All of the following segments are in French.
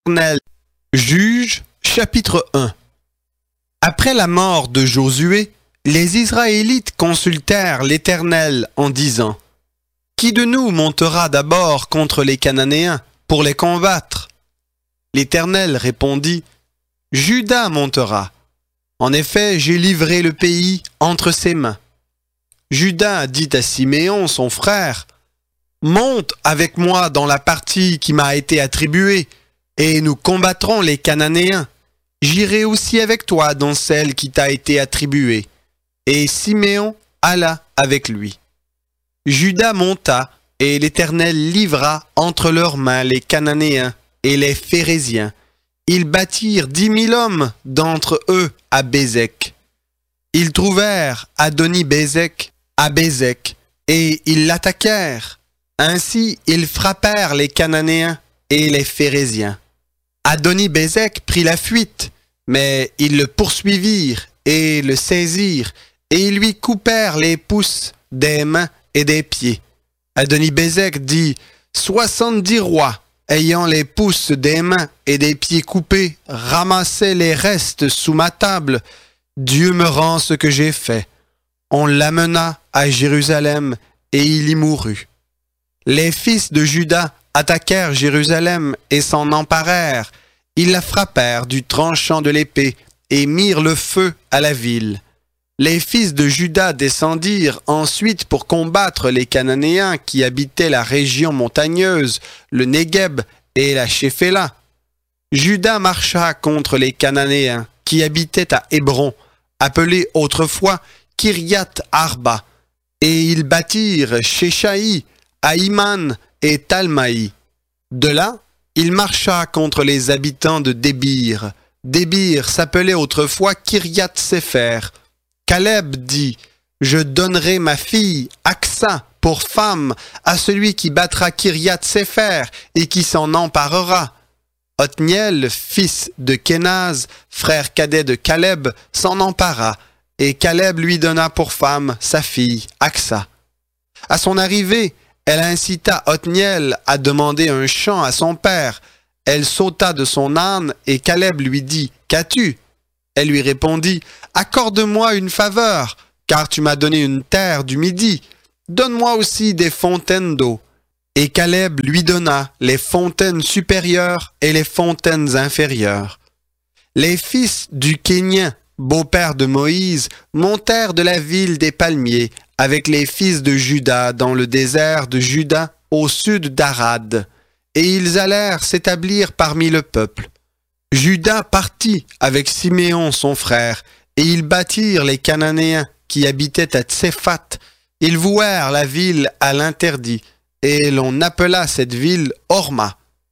l'Éternel. Juges, chapitre 1. Après la mort de Josué, les Israélites consultèrent l'Éternel en disant : Qui de nous montera d'abord contre les Cananéens pour les combattre ? L'Éternel répondit : Juda montera. En effet, j'ai livré le pays entre ses mains. Juda dit à Siméon, son frère : Monte avec moi dans la partie qui m'a été attribuée, et nous combattrons les Cananéens. J'irai aussi avec toi dans celle qui t'a été attribuée. Et Siméon alla avec lui. Juda monta, et l'Éternel livra entre leurs mains les Cananéens et les Phéréziens. Ils bâtirent 10 000 hommes d'entre eux à Bézek. Ils trouvèrent Adoni-Bézek à Bézek, et ils l'attaquèrent. Ainsi, ils frappèrent les Cananéens et les Phéréziens. Adoni-Bézek prit la fuite, mais ils le poursuivirent et le saisirent, et ils lui coupèrent les pouces des mains et des pieds. Adoni-Bézek dit : 70 rois, ayant les pouces des mains et des pieds coupés, ramassaient les restes sous ma table. Dieu me rend ce que j'ai fait. On l'amena à Jérusalem, et il y mourut. Les fils de Juda attaquèrent Jérusalem et s'en emparèrent. Ils la frappèrent du tranchant de l'épée et mirent le feu à la ville. Les fils de Juda descendirent ensuite pour combattre les Cananéens qui habitaient la région montagneuse, le Négueb et la Shéphéla. Juda marcha contre les Cananéens qui habitaient à Hébron, appelé autrefois Kiriath Arba, et ils bâtirent Shéshaï, Aïman et Talmaï. De là, il marcha contre les habitants de Débir. Débir s'appelait autrefois Kiriath-Sépher. Caleb dit : Je donnerai ma fille, Aksa, pour femme à celui qui battra Kiriath-Sépher et qui s'en emparera. Othniel, fils de Kénaz, frère cadet de Caleb, s'en empara, et Caleb lui donna pour femme sa fille, Aksa. À son arrivée, elle incita Othniel à demander un champ à son père. Elle sauta de son âne, et Caleb lui dit : Qu'as-tu ? Elle lui répondit : Accorde-moi une faveur, car tu m'as donné une terre du Midi. Donne-moi aussi des fontaines d'eau. Et Caleb lui donna les fontaines supérieures et les fontaines inférieures. Les fils du Kénien, beau-père de Moïse, montèrent de la ville des palmiers avec les fils de Juda dans le désert de Juda au sud d'Arad, et ils allèrent s'établir parmi le peuple. Juda partit avec Siméon son frère, et ils bâtirent les Cananéens qui habitaient à Tséphat. Ils vouèrent la ville à l'interdit, et l'on appela cette ville Horma.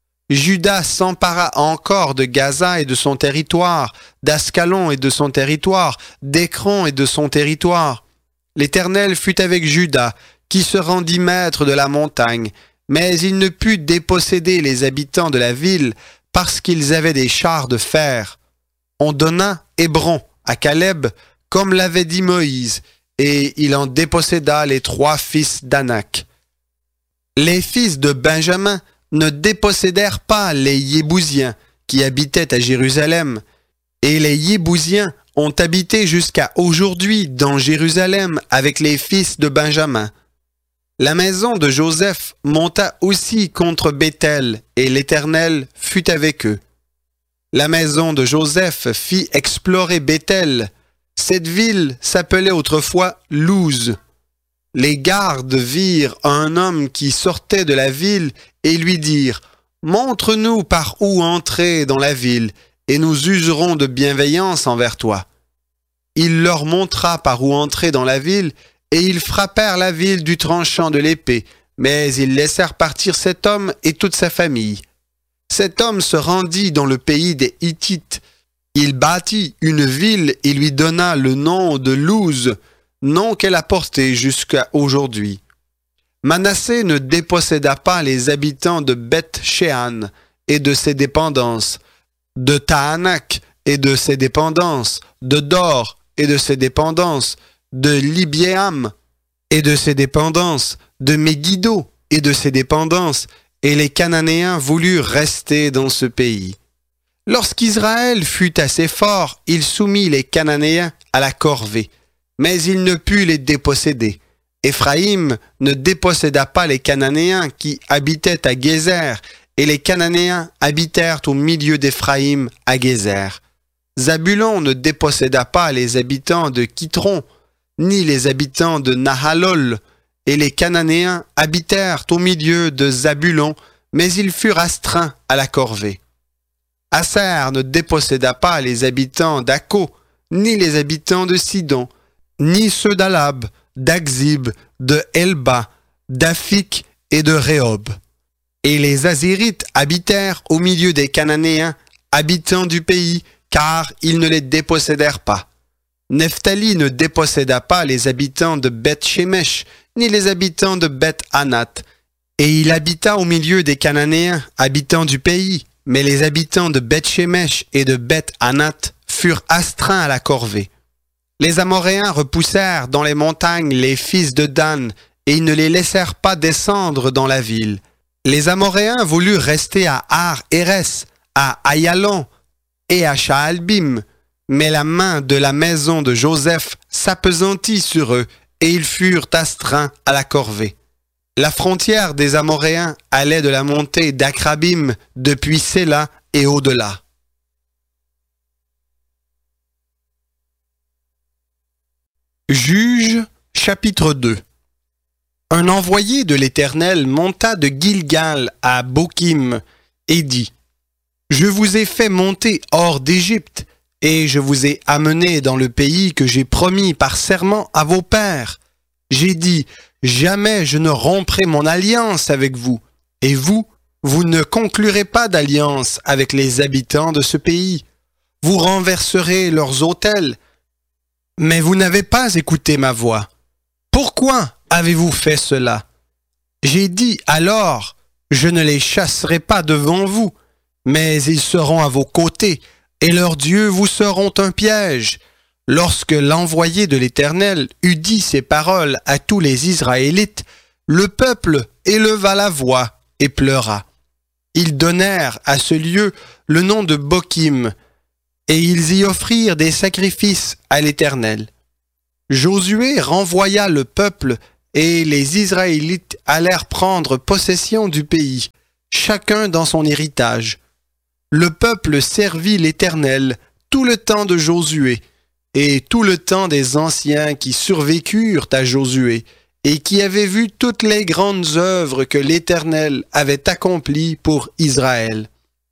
Juda s'empara encore de Gaza et de son territoire, d'Ascalon et de son territoire, d'Écron et de son territoire. L'Éternel fut avec Juda, qui se rendit maître de la montagne, mais il ne put déposséder les habitants de la ville, parce qu'ils avaient des chars de fer. On donna Hébron à Caleb, comme l'avait dit Moïse, et il en déposséda les 3 fils d'Anak. Les fils de Benjamin ne dépossédèrent pas les Yébousiens, qui habitaient à Jérusalem, et les Yébousiens ont habité jusqu'à aujourd'hui dans Jérusalem avec les fils de Benjamin. La maison de Joseph monta aussi contre Béthel, et l'Éternel fut avec eux. La maison de Joseph fit explorer Béthel. Cette ville s'appelait autrefois Luz. Les gardes virent un homme qui sortait de la ville et lui dirent : Montre-nous par où entrer dans la ville, et nous userons de bienveillance envers toi. Il leur montra par où entrer dans la ville, et ils frappèrent la ville du tranchant de l'épée, mais ils laissèrent partir cet homme et toute sa famille. Cet homme se rendit dans le pays des Hittites. Il bâtit une ville et lui donna le nom de Luz, nom qu'elle a porté jusqu'à aujourd'hui. Manassé ne déposséda pas les habitants de Beth-Shean et de ses dépendances, de Tahanak et de ses dépendances, de Dor et de ses dépendances, de Libéam et de ses dépendances, de Megiddo et de ses dépendances, et les Cananéens voulurent rester dans ce pays. Lorsqu'Israël fut assez fort, il soumit les Cananéens à la corvée, mais il ne put les déposséder. Éphraïm ne déposséda pas les Cananéens qui habitaient à Gézer, et les Cananéens habitèrent au milieu d'Éphraïm à Gézer. Zabulon ne déposséda pas les habitants de Kitron, ni les habitants de Nahalol, et les Cananéens habitèrent au milieu de Zabulon, mais ils furent astreints à la corvée. Aser ne déposséda pas les habitants d'Akko, ni les habitants de Sidon, ni ceux d'Alab, d'Akzib, de Elba, d'Afik et de Rehob. Et les Azérites habitèrent au milieu des Cananéens, habitants du pays, car ils ne les dépossédèrent pas. Nephtali ne déposséda pas les habitants de Beth-Shemesh, ni les habitants de Beth-Anath, et il habita au milieu des Cananéens, habitants du pays, mais les habitants de Beth-Shemesh et de Beth-Anath furent astreints à la corvée. Les Amoréens repoussèrent dans les montagnes les fils de Dan, et ils ne les laissèrent pas descendre dans la ville. Les Amoréens voulurent rester à Ar-Hérès, à Ayalon et à Shaalbim, mais la main de la maison de Joseph s'appesantit sur eux, et ils furent astreints à la corvée. La frontière des Amoréens allait de la montée d'Akrabim depuis Séla et au-delà. Juges, chapitre 2. Un envoyé de l'Éternel monta de Gilgal à Bokim et dit : Je vous ai fait monter hors d'Égypte, et je vous ai amené dans le pays que j'ai promis par serment à vos pères. J'ai dit : Jamais je ne romprai mon alliance avec vous, et vous, vous ne conclurez pas d'alliance avec les habitants de ce pays. Vous renverserez leurs autels, mais vous n'avez pas écouté ma voix. Pourquoi avez-vous fait cela? J'ai dit alors, je ne les chasserai pas devant vous, mais ils seront à vos côtés, et leurs dieux vous seront un piège. Lorsque l'envoyé de l'Éternel eut dit ces paroles à tous les Israélites, le peuple éleva la voix et pleura. Ils donnèrent à ce lieu le nom de Bokim, et ils y offrirent des sacrifices à l'Éternel. Josué renvoya le peuple, et les Israélites allèrent prendre possession du pays, chacun dans son héritage. Le peuple servit l'Éternel tout le temps de Josué, et tout le temps des anciens qui survécurent à Josué, et qui avaient vu toutes les grandes œuvres que l'Éternel avait accomplies pour Israël.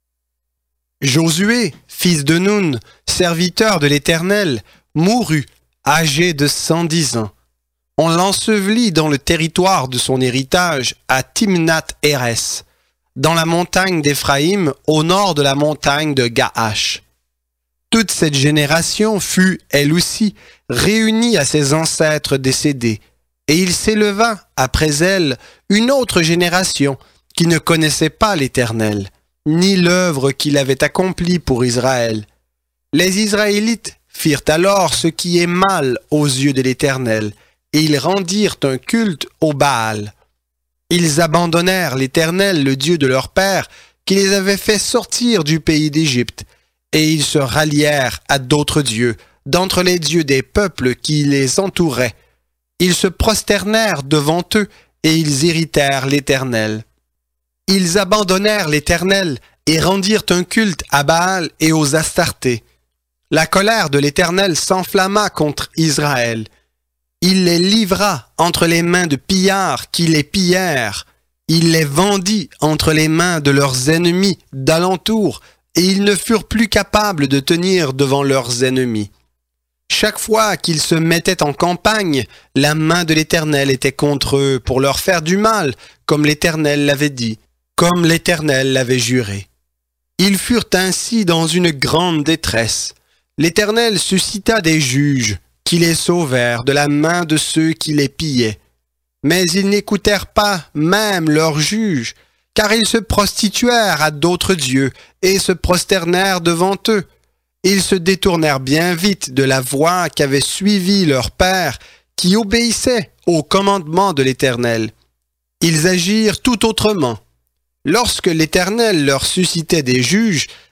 Josué, fils de Nun, serviteur de l'Éternel, mourut, âgé de 110 ans. On l'ensevelit dans le territoire de son héritage à Timnath-Hérès, dans la montagne d'Éphraïm, au nord de la montagne de Gaash. Toute cette génération fut, elle aussi, réunie à ses ancêtres décédés, et il s'éleva, après elle, une autre génération qui ne connaissait pas l'Éternel, ni l'œuvre qu'il avait accomplie pour Israël. Les Israélites firent alors ce qui est mal aux yeux de l'Éternel, et ils rendirent un culte au Baal. Ils abandonnèrent l'Éternel, le Dieu de leur père, qui les avait fait sortir du pays d'Égypte, et ils se rallièrent à d'autres dieux, d'entre les dieux des peuples qui les entouraient. Ils se prosternèrent devant eux, et ils irritèrent l'Éternel. Ils abandonnèrent l'Éternel, et rendirent un culte à Baal et aux Astartés. La colère de l'Éternel s'enflamma contre Israël. Il les livra entre les mains de pillards qui les pillèrent. Il les vendit entre les mains de leurs ennemis d'alentour, et ils ne furent plus capables de tenir devant leurs ennemis. Chaque fois qu'ils se mettaient en campagne, la main de l'Éternel était contre eux pour leur faire du mal, comme l'Éternel l'avait dit, comme l'Éternel l'avait juré. Ils furent ainsi dans une grande détresse. L'Éternel suscita des juges qui les sauvèrent de la main de ceux qui les pillaient. Mais ils n'écoutèrent pas même leurs juges, car ils se prostituèrent à d'autres dieux et se prosternèrent devant eux. Ils se détournèrent bien vite de la voie qu'avait suivie leur père, qui obéissait au commandement de l'Éternel. Ils agirent tout autrement. Lorsque l'Éternel leur suscitait des juges,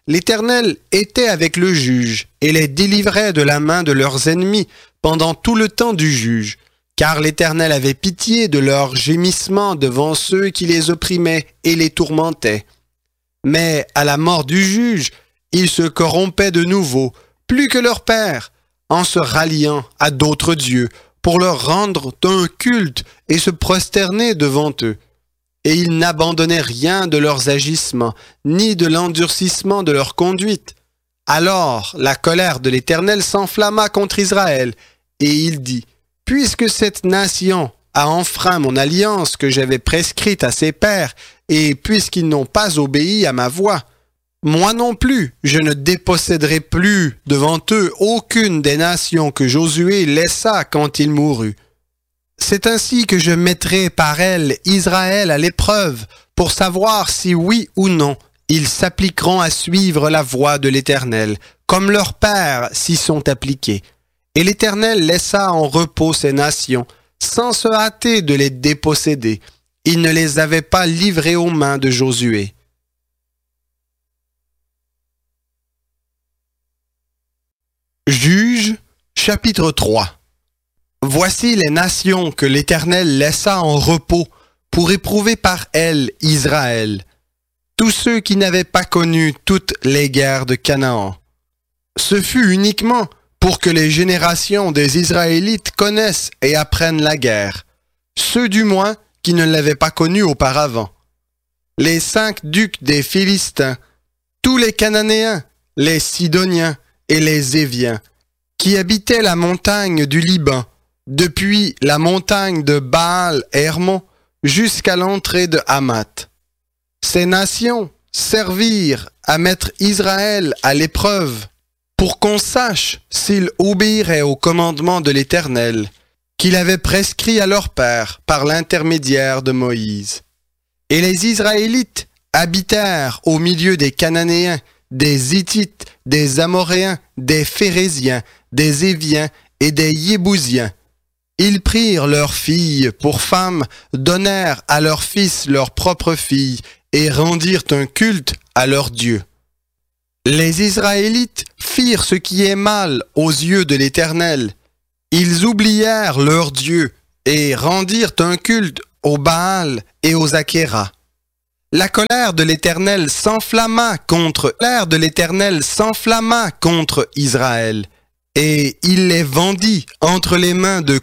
l'Éternel était avec le juge et les délivrait de la main de leurs ennemis pendant tout le temps du juge, car l'Éternel avait pitié de leurs gémissements devant ceux qui les opprimaient et les tourmentaient. Mais à la mort du juge, ils se corrompaient de nouveau, plus que leur père, en se ralliant à d'autres dieux pour leur rendre un culte et se prosterner devant eux. Et ils n'abandonnaient rien de leurs agissements, ni de l'endurcissement de leur conduite. Alors la colère de l'Éternel s'enflamma contre Israël, et il dit, « Puisque cette nation a enfreint mon alliance que j'avais prescrite à ses pères, et puisqu'ils n'ont pas obéi à ma voix, moi non plus, je ne déposséderai plus devant eux aucune des nations que Josué laissa quand il mourut. C'est ainsi que je mettrai par elles Israël à l'épreuve pour savoir si oui ou non ils s'appliqueront à suivre la voie de l'Éternel, comme leurs pères s'y sont appliqués. Et l'Éternel laissa en repos ces nations, sans se hâter de les déposséder. Il ne les avait pas livrées aux mains de Josué. Juges, chapitre 3. Voici les nations que l'Éternel laissa en repos pour éprouver par elles Israël, tous ceux qui n'avaient pas connu toutes les guerres de Canaan. Ce fut uniquement pour que les générations des Israélites connaissent et apprennent la guerre, ceux du moins qui ne l'avaient pas connue auparavant. Les 5 ducs des Philistins, tous les Cananéens, les Sidoniens et les Éviens, qui habitaient la montagne du Liban, depuis la montagne de Baal-Hermon jusqu'à l'entrée de Hamath. Ces nations servirent à mettre Israël à l'épreuve pour qu'on sache s'ils obéiraient au commandement de l'Éternel qu'il avait prescrit à leur père par l'intermédiaire de Moïse. Et les Israélites habitèrent au milieu des Cananéens, des Hittites, des Amoréens, des Phéréziens, des Éviens et des Yébousiens. Ils prirent leurs filles pour femmes, donnèrent à leurs fils leurs propres filles et rendirent un culte à leur Dieu. Les Israélites firent ce qui est mal aux yeux de l'Éternel. Ils oublièrent leur Dieu et rendirent un culte aux Baal et aux Achéra. La colère de l'Éternel s'enflamma contre Israël, et il les vendit entre les mains de